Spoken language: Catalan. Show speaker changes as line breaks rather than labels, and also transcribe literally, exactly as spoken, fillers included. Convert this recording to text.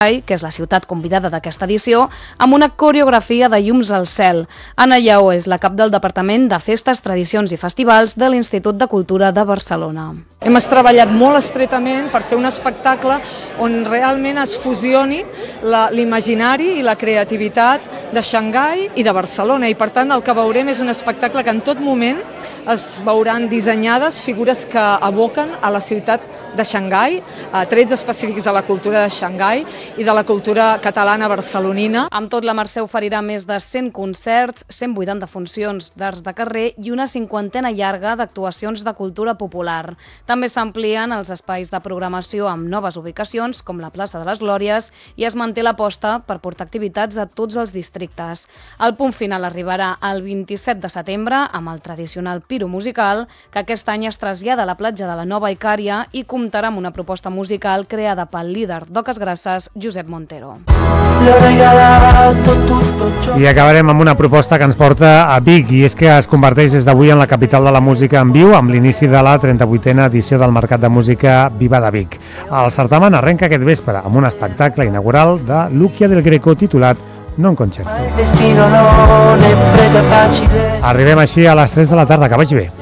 que és la ciutat convidada d'aquesta edició, amb una coreografia de llums al cel. Anna Lleó és la cap del Departament de Festes, Tradicions i Festivals de l'Institut de Cultura de Barcelona.
Hem treballat molt estretament per fer un espectacle on realment es fusioni l'imaginari i la creativitat de Xangai i de Barcelona, i per tant el que veurem és un espectacle que en tot moment es veuran dissenyades figures que aboquen a la ciutat de Xangai, trets específics de la cultura de Xangai i de la cultura catalana barcelonina.
Amb tot, la Mercè oferirà més de cent concerts, cent vuitanta funcions d'arts de carrer i una cinquantena llarga d'actuacions de cultura popular. També s'amplien els espais de programació amb noves ubicacions, com la plaça de les Glòries, i es manté l'aposta per portar activitats a tots els districtes. El punt final arribarà el vint-i-set de setembre amb el tradicional Piro musical, que aquest any es trasllada a la platja de la Nova Icària i comptarà amb una proposta musical creada pel líder d'Oques Grasses, Josep Montero.
I acabarem amb una proposta que ens porta a Vic, i és que es converteix des d'avui en la capital de la música en viu, amb l'inici de la trenta-vuitena edició del Mercat de Música Viva de Vic. El certamen arrenca aquest vespre amb un espectacle inaugural de Lucia del Greco titulat Non concerto. Arribem així a les tres de la tarda, que vagi bé.